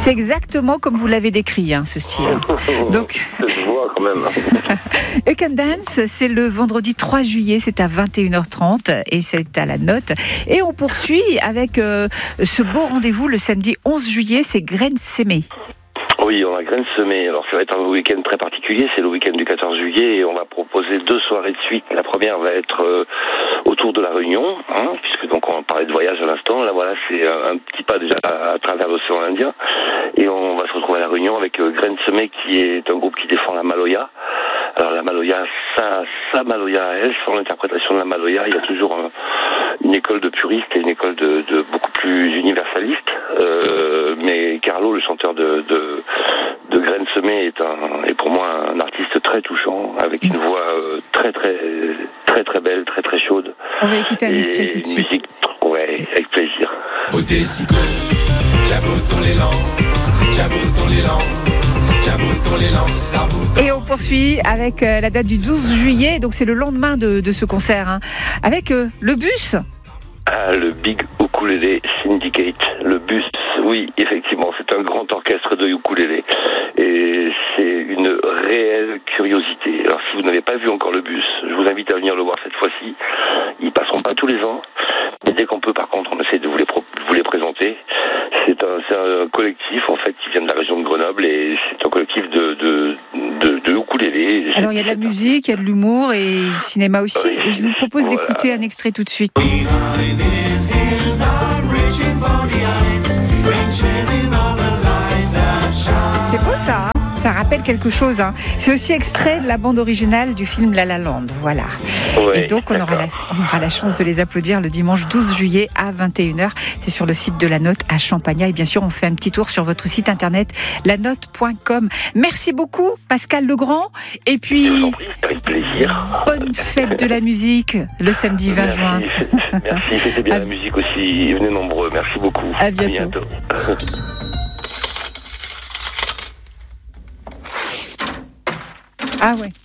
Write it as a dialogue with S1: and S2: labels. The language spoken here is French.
S1: C'est exactement comme vous l'avez décrit, ce style. Donc,
S2: je vois quand même.
S1: You Can Dance, c'est le vendredi 3 juillet, c'est à 21h30 et c'est à la Note. Et on poursuit avec ce beau rendez-vous le samedi 11 juillet, c'est Graines Sémées.
S2: Oui, on a Graines Semées. Alors ça va être un week-end très particulier, c'est le week-end du 14 juillet et on va proposer 2 soirées de suite. La première va être autour de la Réunion, puisque donc on parlait de voyage à l'instant. Là voilà, c'est un petit pas déjà à travers l'océan Indien. Et on va se retrouver à la Réunion avec Graines Semées qui est un groupe qui défend la Maloya. Alors la Maloya, sa Maloya à elle, son interprétation de la Maloya, il y a toujours une école de puristes et une école de beaucoup plus universaliste. Mais Carlo, le chanteur de Graines Semées, est pour moi un artiste très touchant, avec une voix très belle, très chaude.
S1: On va écouter un extrait tout de suite.
S2: Musique, ouais, avec plaisir.
S1: Et on poursuit avec la date du 12 juillet, donc c'est le lendemain de ce concert, avec le bus.
S2: Le Big Ukulele Syndicate, le bus, oui, effectivement, c'est un grand orchestre de ukulélé et c'est une réelle curiosité. Alors si vous n'avez pas vu encore le bus, je vous invite à venir le voir cette fois-ci. Ils passeront pas tous les ans, mais dès qu'on peut, par contre, on essaie de vous les présenter. C'est un collectif en fait qui vient de la région de Grenoble et c'est un collectif de ukulélé.
S1: Alors il y a de la musique, il y a de l'humour et du cinéma aussi. Oui. Et je vous propose d'écouter un extrait tout de suite. C'est beau ça, ça rappelle quelque chose. C'est aussi extrait de la bande originale du film La La Land. Voilà.
S2: Ouais,
S1: et donc on aura la chance de les applaudir le dimanche 12 juillet à 21h. C'est sur le site de La Note à Champagnat. Et bien sûr, on fait un petit tour sur votre site internet lanote.com. Merci beaucoup Pascal Legrand. Et puis,
S2: avec plaisir.
S1: Bonne fête de la musique le samedi 20 juin.
S2: Merci, c'était bien la musique aussi. Venez nombreux. Merci beaucoup.
S1: À bientôt. Ah ouais.